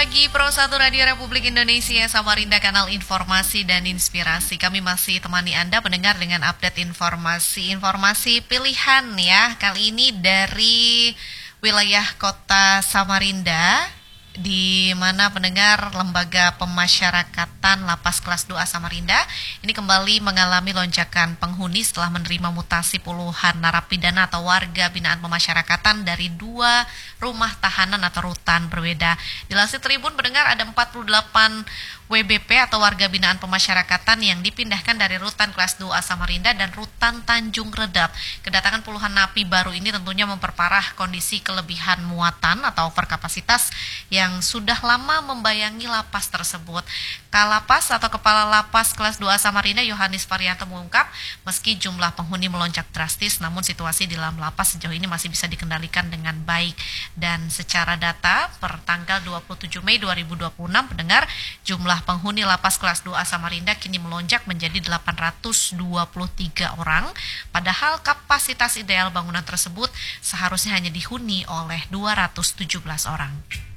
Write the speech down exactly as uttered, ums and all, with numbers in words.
pagi, Pro satu Radio Republik Indonesia, Samarinda, kanal informasi dan inspirasi. Kami masih temani Anda pendengar dengan update informasi-informasi pilihan ya. Kali ini dari wilayah kota Samarinda, di mana pendengar Lembaga Pemasyarakatan Lapas Kelas dua Samarinda ini kembali mengalami lonjakan penghuni setelah menerima mutasi puluhan narapidana atau warga binaan pemasyarakatan dari dua rumah tahanan atau rutan berbeda. Dilansir Tribun, pendengar, ada empat puluh delapan W B P atau warga binaan pemasyarakatan yang dipindahkan dari rutan Kelas dua Samarinda dan rutan Tanjung Redap. Kedatangan puluhan napi baru ini tentunya memperparah kondisi kelebihan muatan atau overkapasitas yang sudah lama membayangi lapas tersebut. Kalapas atau Kepala Lapas Kelas dua Samarinda Yohanes Varianto mengungkap, meski jumlah penghuni melonjak drastis, namun situasi di dalam lapas sejauh ini masih bisa dikendalikan dengan baik. Dan secara data per tanggal dua puluh tujuh Mei dua ribu dua puluh enam, pendengar, jumlah penghuni Lapas Kelas dua Samarinda kini melonjak menjadi delapan ratus dua puluh tiga orang, padahal kapasitas ideal bangunan tersebut seharusnya hanya dihuni oleh dua ratus tujuh belas orang.